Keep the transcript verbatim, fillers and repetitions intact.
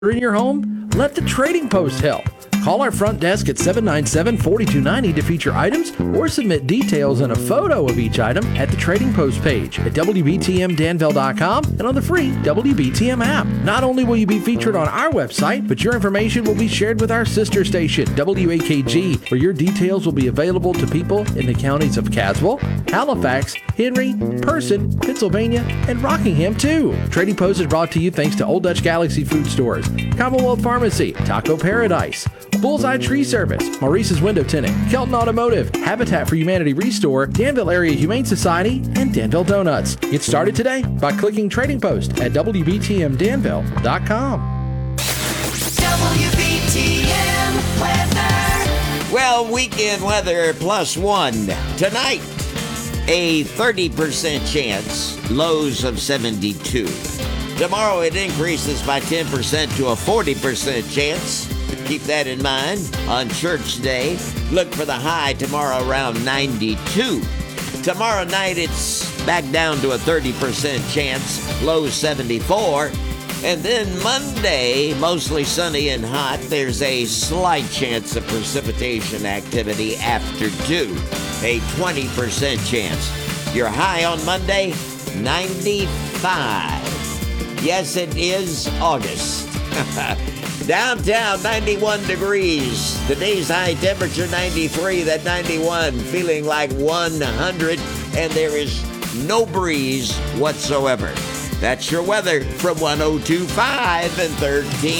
in your home? Let the Trading Post help. Call our front desk at seven nine seven, four two nine zero to feature items or submit details and a photo of each item at the Trading Post page at W B T M Danville dot com and on the free W B T M app. Not only will you be featured on our website, but your information will be shared with our sister station, W A K G, where your details will be available to people in the counties of Caswell, Halifax, Henry, Person, Pennsylvania, and Rockingham, too. Trading Post is brought to you thanks to Old Dutch Galaxy Food Stores, Commonwealth Pharmacy, Taco Paradise, Bullseye Tree Service, Maurice's Window Tinting, Kelton Automotive, Habitat for Humanity Restore, Danville Area Humane Society, and Danville Donuts. Get started today by clicking Trading Post at W B T M Danville dot com. W B T M weather. Well, weekend weather plus one. Tonight, a thirty percent chance, lows of seventy-two. Tomorrow, it increases by ten percent to a forty percent chance. Keep that in mind. On Church Day, look for the high tomorrow around ninety-two. Tomorrow night, it's back down to a thirty percent chance, low seventy-four. And then Monday, mostly sunny and hot. There's a slight chance of precipitation activity after two, a twenty percent chance. Your high on Monday, ninety-five. Yes, it is August. Downtown, ninety-one degrees. Today's high temperature, ninety-three. That ninety-one feeling like one hundred. And there is no breeze whatsoever. That's your weather from one oh two point five and thirteen